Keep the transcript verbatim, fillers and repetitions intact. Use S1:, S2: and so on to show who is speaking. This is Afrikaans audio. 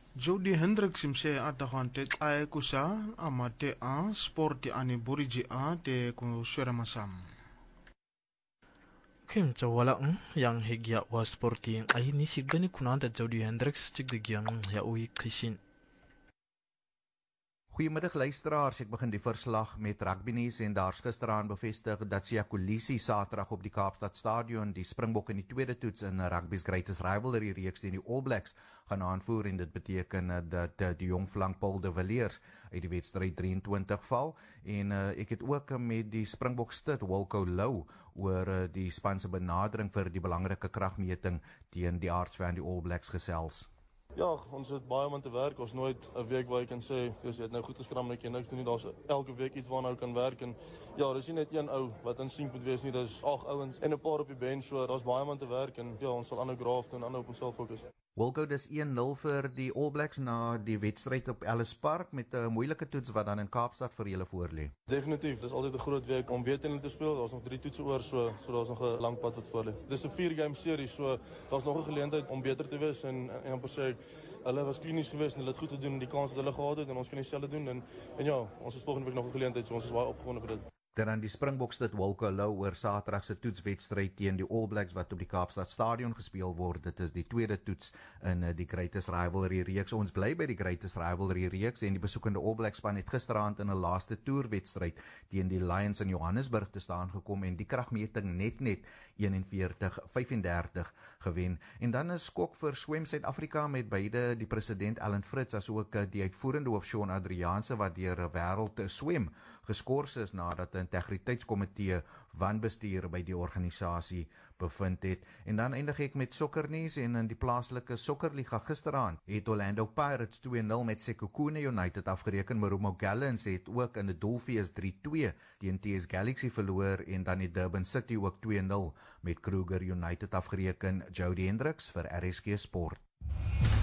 S1: Jody Hendricks imse atahante tlae kusa amate a sporti ani buriji a te kuswera masam.
S2: Kim wala ng yang higya wa sporti ay nisigani kunanda Jody Hendricks tigdigyang ya ui kisin.
S3: Goeiemiddag luisteraars, ek begin die verslag met rugby nuus en daar's gisteraan bevestig dat Siya Kolisi Saterdag op die Kaapstad Stadion die Springbok in die tweede toets in rugby's Greatest Rivalry reeks teen die All Blacks gaan aanvoer en dit beteken dat die jong flank Paul de Villiers uit die wedstryd drieëntwintig val en uh, ek het ook met die Springbok stit Wilco Louw oor uh, die span se benadering vir die belangrike kragmeting teen die aardsvyand die All Blacks gesels.
S4: Ja, ons het baie om aan te werk. Ons nooit 'n week waar jy kan sê, jy het nou goed geskram, net jy niks doen nie. Daar's elke week iets waarna jy kan werk en ja, dis nie net een ou wat in synk moet wees nie. Dis ag ouens en 'n paar op die bench, so daar's baie om aan te werk en ja, ons sal ander graaf doen en ander op onsself fokus.
S3: Wilco, dis een nul vir die All Blacks na die wedstryd op Ellis Park met 'n moeilike toets wat dan in Kaapstad vir julle voorlê.
S4: Definitief, dis altyd 'n groot week om weer teen hulle te speel. Daar's nog drie toetse oor, so so daar's nog 'n lang pad wat voor lê. Dis 'n vier game serie, so daar's nog 'n geleentheid om beter te wees en en amper sê hulle was klinies geweest en hulle het goed gedoen, die kans wat hulle gehad het en ons kan dieselfde doen en en ja, ons het volgende week nog 'n geleentheid, so ons is baie opgewonde vir dit.
S3: Dan die Springboks dit Wilco Louw oor Saterdag se toetswedstryd teen die All Blacks wat op die Kaapstad Stadion gespeel word. Dit is die tweede toets in die Greatest Rivalry reeks. Ons bly by die Greatest Rivalry reeks en die besoekende All Blacks span het gisteraand in 'n laaste toerwedstryd teen die Lions in Johannesburg te staan gekom en die kragmeting net net eenenveertig vyfendertig gewen. En dan 'n skok vir swem Suid-Afrika met beide die president Alan Fritz as ook die uitvoerende hoof Shaun Adriaanse wat deur 'n wêreld swem geskort is nadat 'n integriteitskomitee wanbestuur by die organisasie bevind het. En dan eindig ek met sokkernuus en in die plaaslike sokkerliga gisteraand het Orlando Pirates twee nul met Sekhukhune United afgereken. Marumo Gallants het ook in 'n doelfees drie twee teen T S Galaxy verloor en dan die Durban City ook twee nul met Kruger United afgereken. Jody Hendricks vir R S G Sport.